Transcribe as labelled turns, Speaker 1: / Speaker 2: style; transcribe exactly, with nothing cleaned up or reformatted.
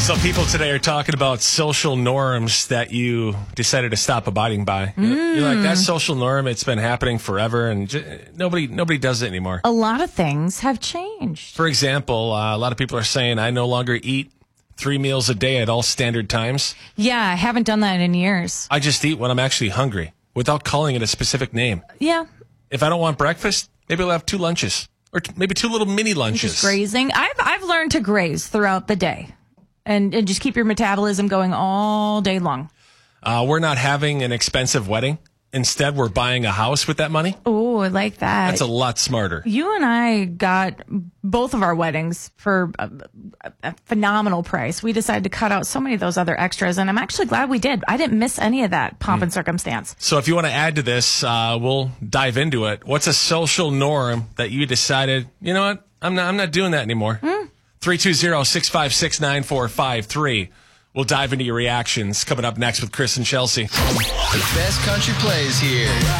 Speaker 1: So people today are talking about social norms that you decided to stop abiding by.
Speaker 2: Mm.
Speaker 1: You're like, that social norm, it's been happening forever, and j- nobody nobody does it anymore.
Speaker 2: A lot of things have changed.
Speaker 1: For example, uh, a lot of people are saying, I no longer eat three meals a day at all standard times.
Speaker 2: Yeah, I haven't done that in years.
Speaker 1: I just eat when I'm actually hungry without calling it a specific name.
Speaker 2: Yeah.
Speaker 1: If I don't want breakfast, maybe I'll have two lunches or t- maybe two little mini lunches.
Speaker 2: Just grazing. I've I've learned to graze throughout the day and, and just keep your metabolism going all day long.
Speaker 1: Uh, we're not having an expensive wedding. Instead, we're buying a house with that money.
Speaker 2: Oh, I like that.
Speaker 1: That's a lot smarter.
Speaker 2: You and I got both of our weddings for a, a phenomenal price. We decided to cut out so many of those other extras, and I'm actually glad we did. I didn't miss any of that pomp and circumstance.
Speaker 1: So if you want to add to this, uh, we'll dive into it. What's a social norm that you decided, you know what, I'm not, I'm not doing that anymore? three two zero, six five six, nine four five three. We'll dive into your reactions coming up next with Chris and Chelsea.
Speaker 3: The best country plays here.